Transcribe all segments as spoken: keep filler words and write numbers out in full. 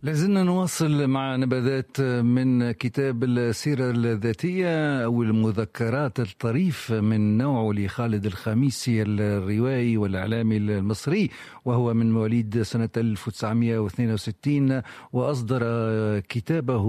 لازلنا نواصل مع نبذات من كتاب السيرة الذاتية أو المذكرات الطريف من نوعه لخالد الخميسي الروائي والإعلامي المصري، وهو من مواليد سنة ألف وتسعمائة واثنين وستين، وأصدر كتابه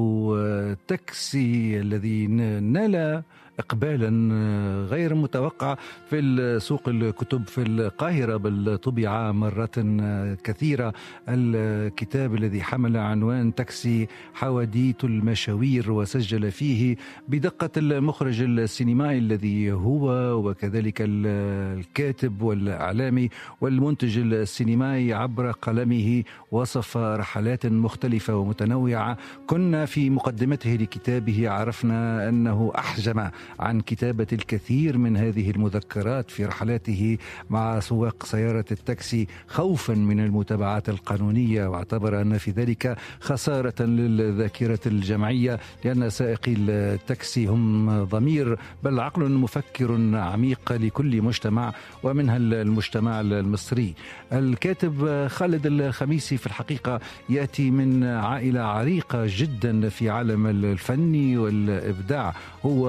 تاكسي الذي نال إقبالا غير متوقع في سوق الكتب في القاهرة، بل طبع مرات كثيرة. الكتاب الذي حمل عنوان تاكسي حواديت المشاوير، وسجل فيه بدقة المخرج السينمائي الذي هو، وكذلك الكاتب والإعلامي والمنتج السينمائي عبر قلمه، وصف رحلات مختلفة ومتنوعة. كنا في مقدمته لكتابه عرفنا أنه أحجم عن كتابة الكثير من هذه المذكرات في رحلاته مع سواق سيارة التاكسي خوفا من المتابعات القانونية، واعتبر أن في ذلك خسارة للذاكرة الجمعية، لأن سائقي التاكسي هم ضمير بل عقل مفكر عميق لكل مجتمع، ومنها المجتمع المصري. الكاتب خالد الخميسي في الحقيقة يأتي من عائلة عريقة جدا في عالم الفن والإبداع. هو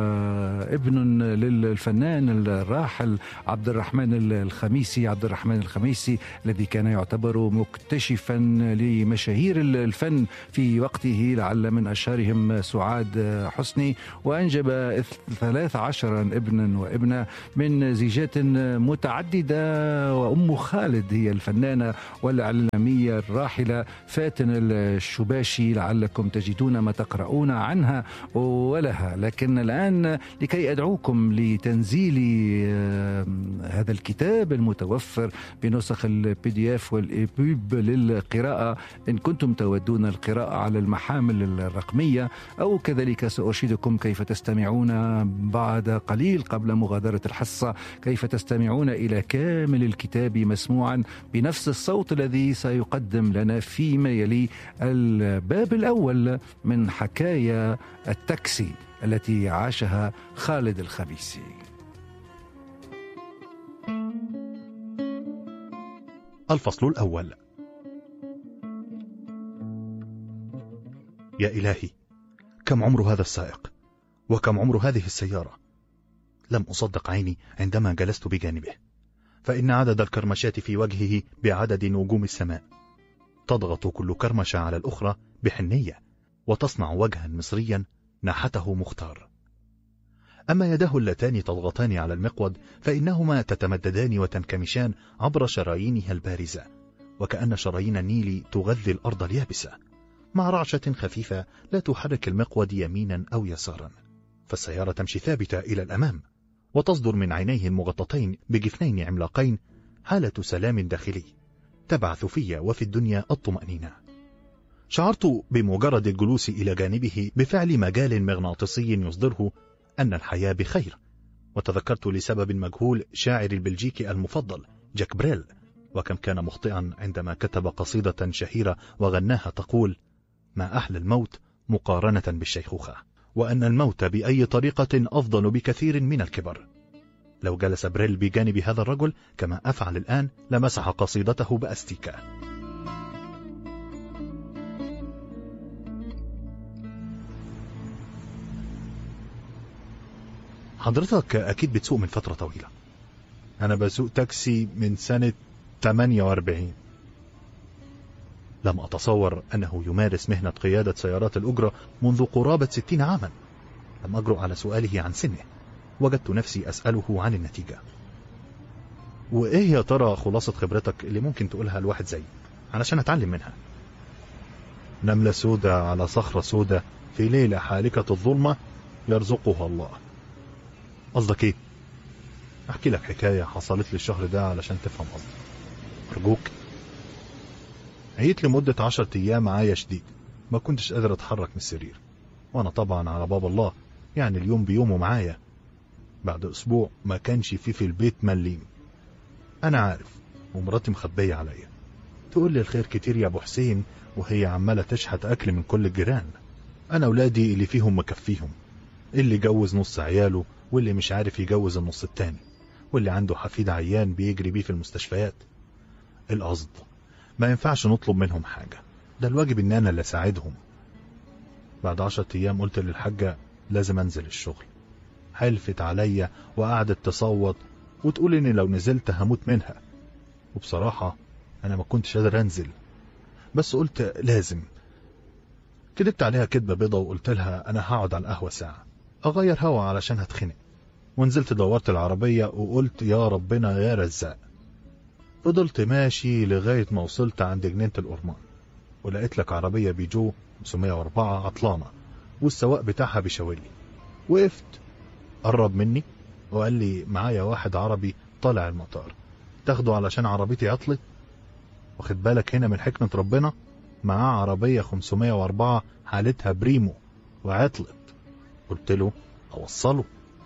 ابن للفنان الراحل عبد الرحمن الخميسي عبد الرحمن الخميسي الذي كان يعتبر مكتشفا لمشاهير الفن في وقته، لعل من أشهرهم سعاد حسني، وأنجب ثلاث عشر ابنا وابنة من زيجات متعددة. وأم خالد هي الفنانة والإعلامية الراحلة فاتن الشباشي، لعلكم تجدون ما تقرؤون عنها ولها. لكن الآن لكي أدعوكم لتنزيل هذا الكتاب المتوفر بنسخ البي دي اف والإيبوب للقراءة، إن كنتم تودون القراءة على المحامل الرقمية، أو كذلك سأرشدكم كيف تستمعون بعد قليل قبل مغادرة الحصة، كيف تستمعون إلى كامل الكتاب مسموعا بنفس الصوت الذي سيقدم لنا فيما يلي الباب الأول من حكاية التاكسي التي عاشها خالد الخميسي. الفصل الأول. يا إلهي، كم عمر هذا السائق، وكم عمر هذه السيارة؟ لم أصدق عيني عندما جلست بجانبه، فإن عدد الكرمشات في وجهه بعدد نجوم السماء، تضغط كل كرمشة على الأخرى بحنية، وتصنع وجها مصريا نحته مختار. أما يداه اللتان تضغطان على المقود فإنهما تتمددان وتنكمشان عبر شرايينها البارزة، وكأن شرايين النيل تغذي الأرض اليابسة، مع رعشة خفيفة لا تحرك المقود يمينا أو يسارا. فالسيارة تمشي ثابتة إلى الأمام، وتصدر من عينيه المغطتين بجفنين عملاقين حالة سلام داخلي تبعث في وفي الدنيا الطمأنينة. شعرت بمجرد الجلوس إلى جانبه بفعل مجال مغناطيسي يصدره أن الحياة بخير، وتذكرت لسبب مجهول شاعر البلجيكي المفضل جاك بريل، وكم كان مخطئا عندما كتب قصيدة شهيرة وغناها تقول: ما أحلى الموت مقارنة بالشيخوخة، وأن الموت بأي طريقة أفضل بكثير من الكبر. لو جلس بريل بجانب هذا الرجل كما أفعل الآن لمسح قصيدته بأستيكة. حضرتك أكيد بتسوق من فترة طويلة. أنا بسوق تاكسي من سنة ثمانية وأربعين. لم أتصور أنه يمارس مهنة قيادة سيارات الأجرة منذ قرابة ستين عاما. لم أجرؤ على سؤاله عن سنه، وجدت نفسي أسأله عن النتيجة. وإيه يا ترى خلاصة خبرتك اللي ممكن تقولها الواحد زي علشان أتعلم منها؟ نملة سودة على صخرة سودة في ليلة حالكة الظلمة يرزقها الله. قصدك إيه؟ أحكي لك حكاية حصلت لي الشهر ده علشان تفهم قصدي. أرجوك. عيت لمدة عشرة أيام معايا شديد، ما كنتش قادر أتحرك من السرير، وأنا طبعا على باب الله، يعني اليوم بيومه معايا. بعد أسبوع ما كانش فيه في البيت مليم. أنا عارف، ومراتي مخبية عليا، تقول لي الخير كتير يا أبو حسين، وهي عمالة تشحت أكل من كل الجيران. أنا أولادي اللي فيهم مكفيهم، اللي جوز نص عياله، واللي مش عارف يجوز النص التاني، واللي عنده حفيد عيان بيجري بيه في المستشفيات. القصد ما ينفعش نطلب منهم حاجة، ده الواجب ان انا اللي اساعدهم. بعد عشرة ايام قلت للحاجة لازم انزل الشغل. حلفت عليا وقعدت تصوت وتقول اني لو نزلت هموت منها، وبصراحة انا ما كنتش قادر انزل، بس قلت لازم. كدبت عليها كدبة بيضة وقلت لها انا هقعد على القهوة ساعة اغير هوا علشان هتخنق، ونزلت دورت العربية وقلت يا ربنا يا رزاق. فضلت ماشي لغاية ما وصلت عند جنينة الأورمان، ولقيت لك عربية بيجو خمسمية وأربعة عطلانة والسواق بتاعها بيشاورلي. وقفت، قرب مني وقال لي معايا واحد عربي طالع المطار، تاخده علشان عربيتي عطلت. واخد بالك هنا من حكمة ربنا، معاه عربية خمسمية وأربعة حالتها بريمو وعطلت. قلت له اوصله.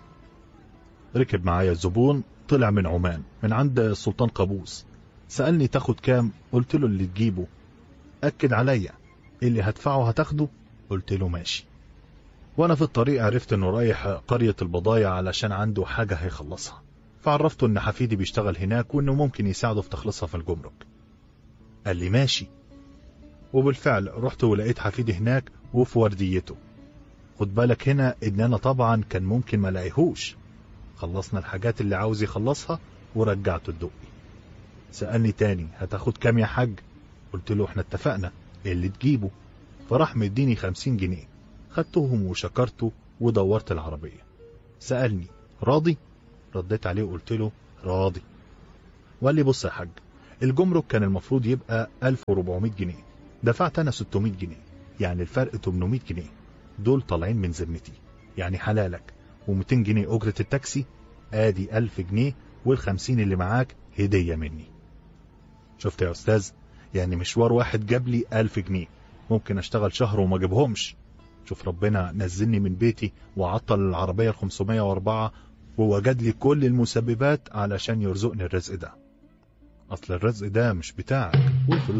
ركب معايا الزبون، طلع من عمان من عند السلطان قابوس، سألني تاخد كام؟ قلت له اللي تجيبه. أكد عليا اللي هدفعه هتاخده؟ قلت له ماشي. وانا في الطريق عرفت انه رايح قرية البضايع علشان عنده حاجة هيخلصها، فعرفته ان حفيدي بيشتغل هناك وانه ممكن يساعده في تخلصها في الجمرك. قال لي ماشي، وبالفعل رحت ولقيت حفيدي هناك وفي ورديته. خد بالك هنا ان انا طبعا كان ممكن ما لاقيهوش. خلصنا الحاجات اللي عاوز يخلصها ورجعته الدقي. سألني تاني هتاخد كام يا حاج؟ قلت له احنا اتفقنا اللي تجيبه. فراح مديني خمسين جنيه، خدتهم وشكرته ودورت العربية. سألني راضي؟ رديت عليه وقلت له راضي. وقال لي بص يا حاج، الجمرك كان المفروض يبقى ألف وأربعمية جنيه، دفعت انا ستمية جنيه، يعني الفرق تمنمية جنيه، دول طالعين من ذمتي يعني حلالك، ومتين جنيه اجرة التاكسي، ادي ألف جنيه، والخمسين اللي معاك هدية مني. شفت يا استاذ، يعني مشوار واحد جاب لي ألف جنيه، ممكن اشتغل شهر وما اجيبهمش. شوف ربنا نزلني من بيتي وعطل العربية الخمسمية وأربعة ووجد لي كل المسببات علشان يرزقني الرزق ده. اصل الرزق ده مش بتاعك، والفلوس